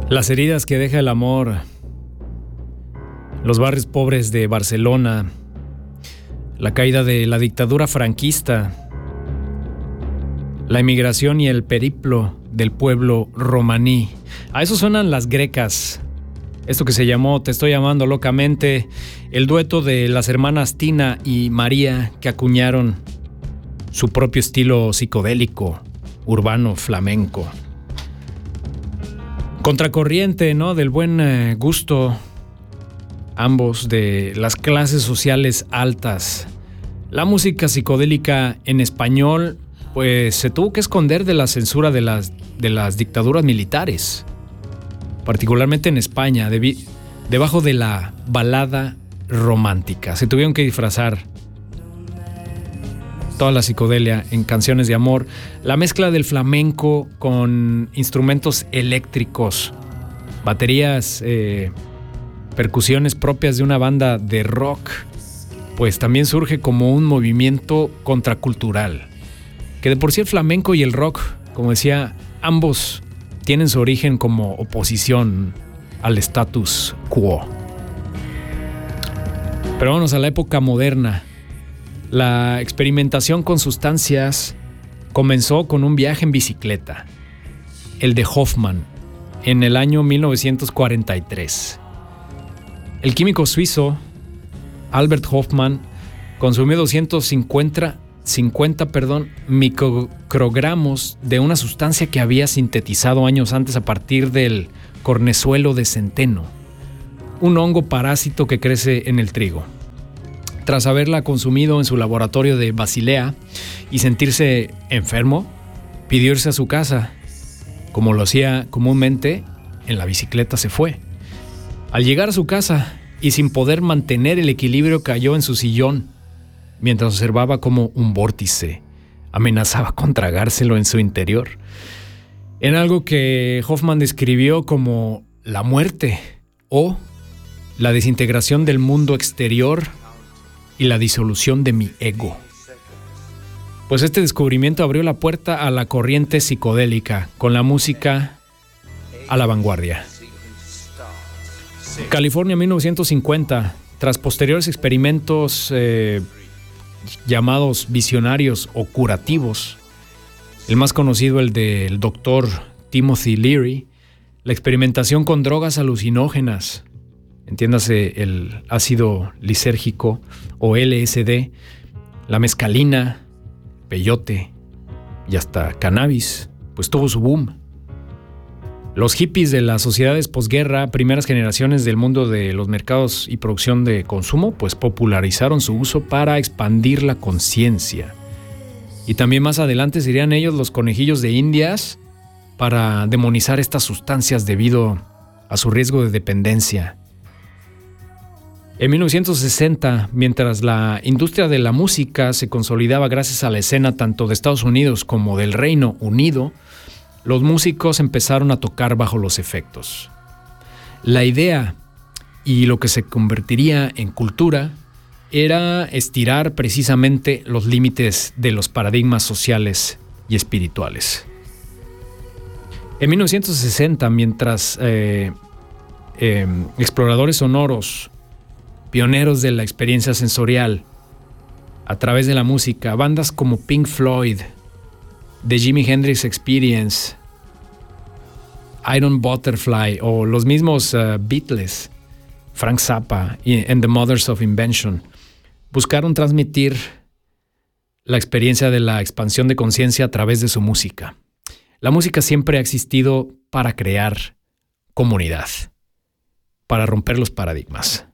Las heridas que deja el amor, los barrios pobres de Barcelona, la caída de la dictadura franquista, la emigración y el periplo del pueblo romaní. A eso suenan las grecas. Esto que se llamó Te estoy llamando locamente, el dueto de las hermanas Tina y María, que acuñaron su propio estilo psicodélico, urbano, flamenco. Contracorriente, ¿no? Del buen gusto, ambos de las clases sociales altas. La música psicodélica en español, pues se tuvo que esconder de la censura de las dictaduras militares, particularmente en España, debajo de la balada romántica. Se tuvieron que disfrazar toda la psicodelia en canciones de amor, la mezcla del flamenco con instrumentos eléctricos, baterías, percusiones propias de una banda de rock, pues también surge como un movimiento contracultural. Que de por sí el flamenco y el rock, como decía, ambos tienen su origen como oposición al status quo. Pero vámonos a la época moderna. La experimentación con sustancias comenzó con un viaje en bicicleta, el de Hofmann, en el año 1943. El químico suizo Albert Hofmann consumió 250 microgramos de una sustancia que había sintetizado años antes a partir del cornezuelo de centeno, un hongo parásito que crece en el trigo. Tras haberla consumido en su laboratorio de Basilea y sentirse enfermo, pidió irse a su casa. Como lo hacía comúnmente, en la bicicleta se fue. Al llegar a su casa y sin poder mantener el equilibrio, cayó en su sillón mientras observaba cómo un vórtice amenazaba con tragárselo en su interior. En algo que Hofmann describió como la muerte o la desintegración del mundo exterior y la disolución de mi ego. Pues este descubrimiento abrió la puerta a la corriente psicodélica, con la música a la vanguardia. California, 1950, tras posteriores experimentos llamados visionarios o curativos, el más conocido el del doctor Timothy Leary, la experimentación con drogas alucinógenas, entiéndase el ácido lisérgico o LSD, la mescalina, peyote y hasta cannabis, pues tuvo su boom. Los hippies de las sociedades posguerra, primeras generaciones del mundo de los mercados y producción de consumo, pues popularizaron su uso para expandir la conciencia. Y también más adelante serían ellos los conejillos de Indias para demonizar estas sustancias debido a su riesgo de dependencia. En 1960, mientras la industria de la música se consolidaba gracias a la escena tanto de Estados Unidos como del Reino Unido, los músicos empezaron a tocar bajo los efectos. La idea y lo que se convertiría en cultura era estirar precisamente los límites de los paradigmas sociales y espirituales. En 1960, mientras exploradores sonoros, pioneros de la experiencia sensorial, a través de la música, bandas como Pink Floyd, The Jimi Hendrix Experience, Iron Butterfly o los mismos Beatles, Frank Zappa and the Mothers of Invention, buscaron transmitir la experiencia de la expansión de conciencia a través de su música. La música siempre ha existido para crear comunidad, para romper los paradigmas.